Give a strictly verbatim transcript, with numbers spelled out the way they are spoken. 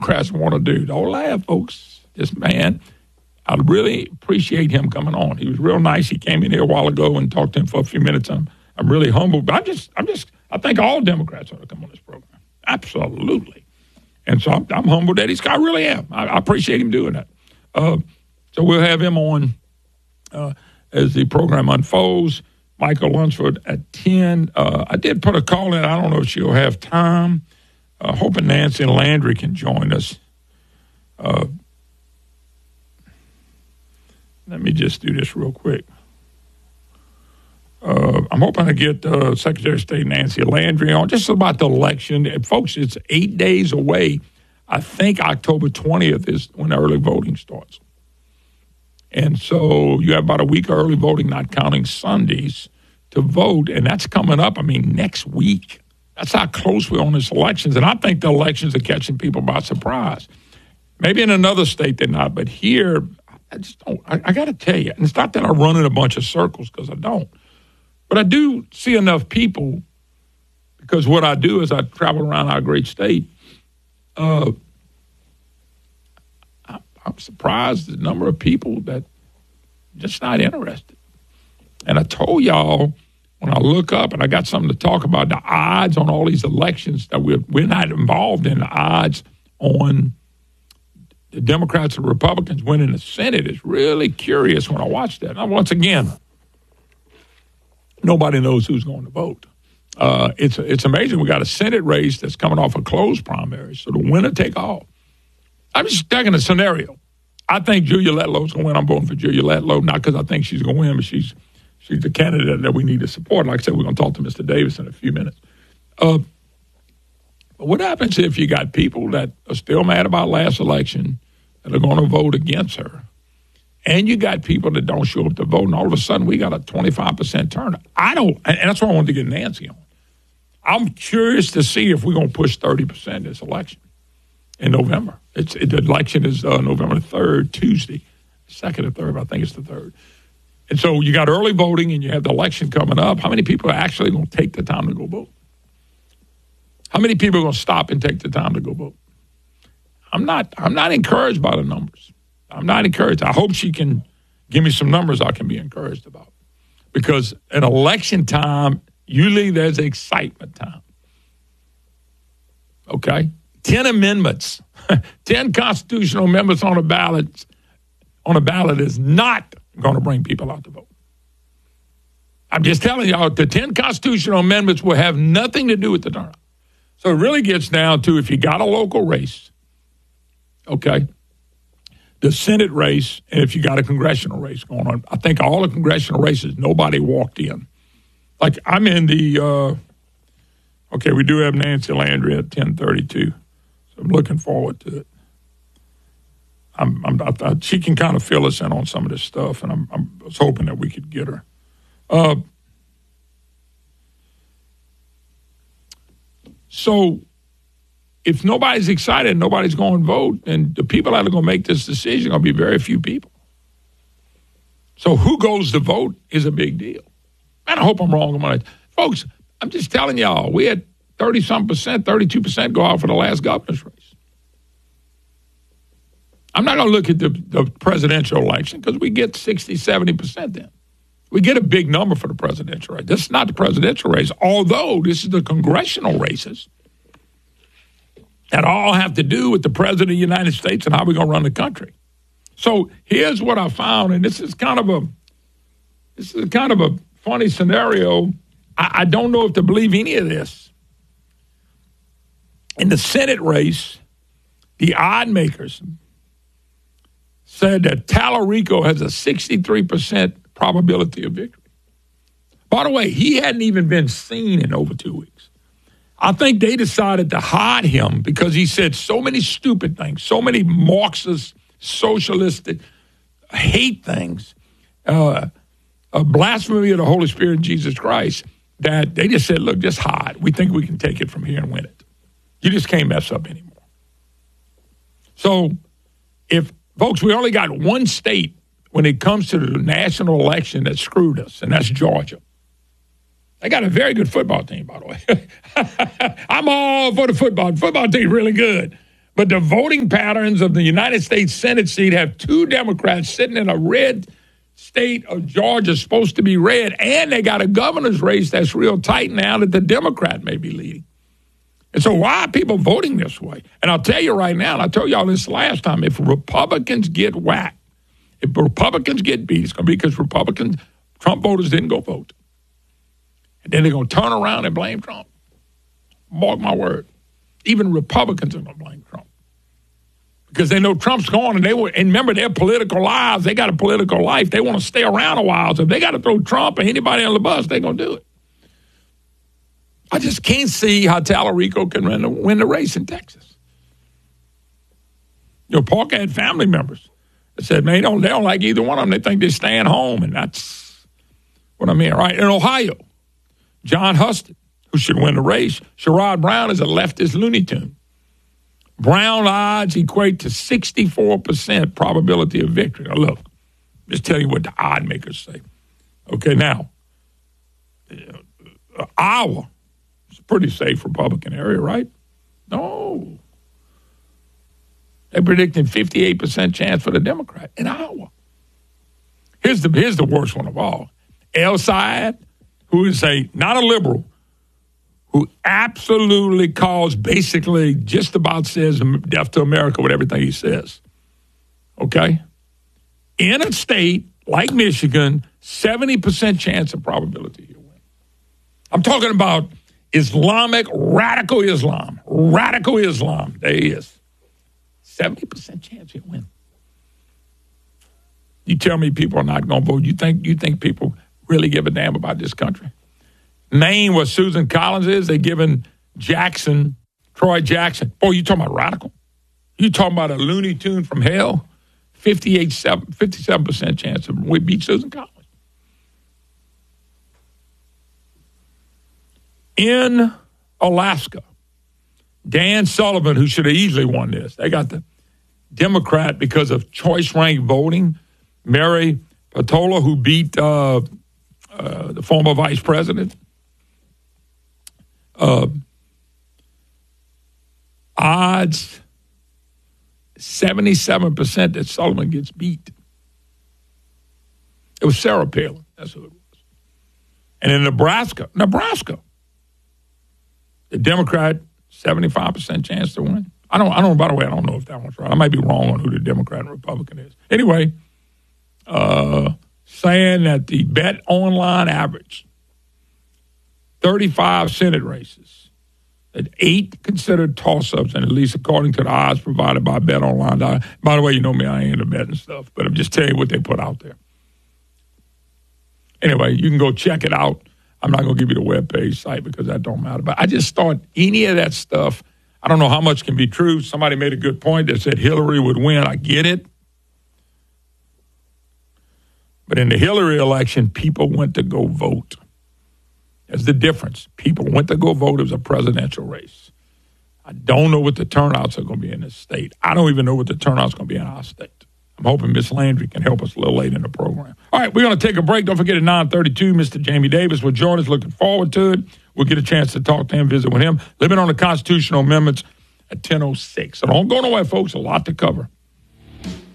Democrats want to do. Don't laugh, folks. This man, I really appreciate him coming on. He was real nice. He came in here a while ago and talked to him for a few minutes. I'm, I'm really humbled. But I just, I'm just, I think all Democrats ought to come on this program. Absolutely. And so I'm, I'm humbled that he's, I really am. I, I appreciate him doing that. Uh, so we'll have him on uh, as the program unfolds. Michael Lunsford at ten. Uh, I did put a call in. I don't know if she'll have time. Uh, hoping Nancy Landry can join us. Uh, let me just do this real quick. Uh, I'm hoping to get uh, Secretary of State Nancy Landry on just about the election. And folks, it's eight days away. I think October twentieth is when early voting starts. And so you have about a week of early voting, not counting Sundays, to vote. And that's coming up, I mean, next week. That's how close we're on this elections. And I think the elections are catching people by surprise. Maybe in another state they're not, but here, I just don't, I, I got to tell you, and it's not that I run in a bunch of circles because I don't, but I do see enough people because what I do is I travel around our great state. Uh, I, I'm surprised the number of people that just not interested. And I told y'all, when I look up, and I got something to talk about, the odds on all these elections that we're, we're not involved in, the odds on the Democrats and Republicans winning the Senate is really curious when I watch that. Now, once again, nobody knows who's going to vote. Uh, it's it's amazing. We got a Senate race that's coming off a closed primary, so the winner take all. I'm just taking a scenario. I think Julia Letlow's going to win. I'm voting for Julia Letlow, not because I think she's going to win, but she's she's the candidate that we need to support. Like I said, we're going to talk to Mister Davis in a few minutes. Uh, but what happens if you got people that are still mad about last election that are going to vote against her, and you got people that don't show up to vote, and all of a sudden we got a twenty-five percent turnout? I don't, and that's why I wanted to get Nancy on. I'm curious to see if we're going to push thirty percent this election in November. It's it, the election is uh, November third, Tuesday, second or third, but I think it's the third. And so you got early voting and you have the election coming up. How many people are actually going to take the time to go vote? How many people are going to stop and take the time to go vote? I'm not. I'm not encouraged by the numbers. I'm not encouraged. I hope she can give me some numbers I can be encouraged about, because at election time, usually there's excitement time. Okay? Ten amendments, ten constitutional amendments on a ballot, on a ballot is not going to bring people out to vote. I'm just telling y'all, the ten constitutional amendments will have nothing to do with the turnout. So it really gets down to if you got a local race, okay, the Senate race, and if you got a congressional race going on. I think all the congressional races, nobody walked in. Like, I'm in the, uh, okay, we do have Nancy Landry at ten thirty-two. So I'm looking forward to it. I'm, I'm, I, I, she can kind of fill us in on some of this stuff, and I'm, I'm I was hoping that we could get her. Uh, so if nobody's excited, nobody's going to vote, and the people that are going to make this decision are going to be very few people. So who goes to vote is a big deal. And I hope I'm wrong about it. Folks, I'm just telling y'all, we had thirty-some percent, thirty-two percent go out for the last governor's race. I'm not going to look at the, the presidential election because we get sixty, seventy percent then. We get a big number for the presidential race. This is not the presidential race, although this is the congressional races that all have to do with the president of the United States and how we're going to run the country. So here's what I found, and this is kind of a this is kind of a funny scenario. I, I don't know if to believe any of this. In the Senate race, the odd makers said that Tallarico has a sixty-three percent probability of victory. By the way, he hadn't even been seen in over two weeks. I think they decided to hide him because he said so many stupid things, so many Marxist, socialistic, hate things, uh, a blasphemy of the Holy Spirit and Jesus Christ, that they just said, look, just hide. We think we can take it from here and win it. You just can't mess up anymore. So if, folks, we only got one state when it comes to the national election that screwed us, and that's Georgia. They got a very good football team, by the way. I'm all for the football. The football team really good. But the voting patterns of the United States Senate seat have two Democrats sitting in a red state of Georgia, supposed to be red, and they got a governor's race that's real tight now that the Democrat may be leading. And so why are people voting this way? And I'll tell you right now, and I told y'all this last time, if Republicans get whacked, if Republicans get beat, it's going to be because Republicans, Trump voters didn't go vote. And then they're going to turn around and blame Trump. Mark my word. Even Republicans are going to blame Trump. Because they know Trump's gone, and they were, and remember their political lives. They got a political life. They want to stay around a while. So if they got to throw Trump or anybody on the bus, they're going to do it. I just can't see how Tallarico can win the, win the race in Texas. You know, Parker had family members that said, man, they don't, they don't like either one of them. They think they're staying home, and that's what I mean. Right? In Ohio, John Husted, who should win the race, Sherrod Brown is a leftist Looney Tune. Brown odds equate to sixty-four percent probability of victory. Now, look, just tell you what the odd makers say. Okay, now, uh, Iowa is a pretty safe Republican area, right? No. They're predicting fifty-eight percent chance for the Democrat in Iowa. Here's the, here's the worst one of all. El Sayed, who is a not a liberal, who absolutely calls, basically just about says death to America with everything he says. Okay? In a state like Michigan, seventy percent chance of probability he'll win. I'm talking about Islamic, radical Islam. Radical Islam. There he is. seventy percent chance he'll win. You tell me people are not going to vote. You think, you think people really give a damn about this country? Maine, where Susan Collins is, they're giving Jackson, Troy Jackson. Boy, you talking about radical? You talking about a Looney Tune from hell? fifty-eight, fifty-seven percent chance of we beat Susan Collins. In Alaska, Dan Sullivan, who should have easily won this, they got the Democrat because of choice rank voting, Mary Patola, who beat uh, uh, the former vice president. Uh, odds seventy-seven percent that Sullivan gets beat. It was Sarah Palin. That's who it was. And in Nebraska, Nebraska, the Democrat, seventy-five percent chance to win. I don't, I don't, by the way, I don't know if that one's right. I might be wrong on who the Democrat and Republican is. Anyway, uh, saying that the Bet Online average, thirty-five Senate races, that eight considered toss-ups, and at least according to the odds provided by Bet Online. By the way, you know me, I ain't into betting stuff, but I'm just telling you what they put out there. Anyway, you can go check it out. I'm not going to give you the webpage site because that don't matter. But I just thought any of that stuff, I don't know how much can be true. Somebody made a good point that said Hillary would win. I get it. But in the Hillary election, people went to go vote. That's the difference. People went to go vote. It was a presidential race. I don't know what the turnouts are going to be in this state. I don't even know what the turnout's going to be in our state. I'm hoping Miss Landry can help us a little late in the program. All right, we're going to take a break. Don't forget at nine thirty-two, Mister Jamie Davis will join us. Looking forward to it. We'll get a chance to talk to him, visit with him. Living on the constitutional amendments at ten oh six. So don't go nowhere, folks. A lot to cover.